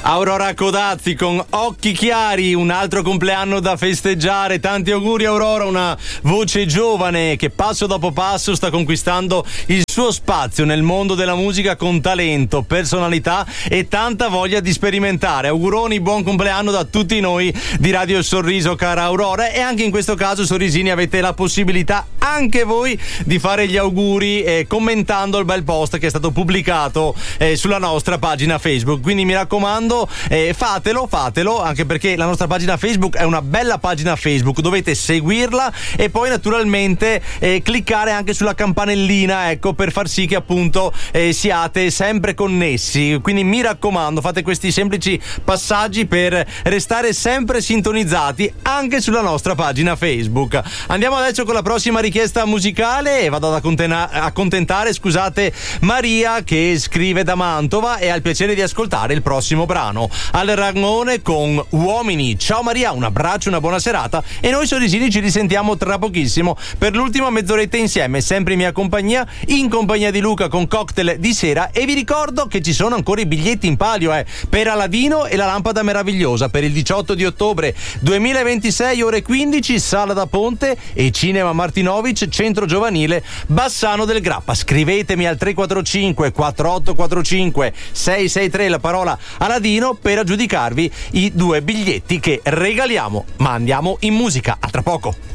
Aurora Codazzi con Occhi Chiari, un altro compleanno da festeggiare. Tanti auguri Aurora, una voce giovane che passo dopo passo sta conquistando il suo spazio nel mondo della musica con talento, personalità e tanta voglia di sperimentare. Auguroni, buon compleanno da tutti noi di Radio Sorriso, cara Aurora, e anche in questo caso sorrisini avete la possibilità anche voi di fare gli auguri commentando il bel post che è stato pubblicato sulla nostra pagina Facebook. Quindi mi raccomando, fatelo, anche perché la nostra pagina Facebook è una bella pagina Facebook, dovete seguirla e poi naturalmente cliccare anche sulla campanellina, ecco, per far sì che appunto siate sempre connessi. Quindi mi raccomando, fate questi semplici passaggi per restare sempre sintonizzati anche sulla nostra pagina Facebook. Andiamo adesso con la prossima richiesta musicale e vado ad accontentare, scusate, Maria, che scrive da Mantova e ha il piacere di ascoltare il prossimo brano, Al Ragone con Uomini. Ciao Maria, un abbraccio, una buona serata e noi sorrisini ci risentiamo tra pochissimo per l'ultima mezz'oretta insieme, sempre in mia compagnia, in compagnia di Luca con cocktail di sera. E vi ricordo che ci sono ancora i biglietti in palio per Aladino e la lampada meravigliosa per il 18 di ottobre 2026 ore 15, Sala da Ponte e Cinema Martinovic, Centro Giovanile Bassano del Grappa. Scrivetemi al 345 4845 663 la parola Aladino per aggiudicarvi i 2 biglietti che regaliamo. Ma andiamo in musica, a tra poco.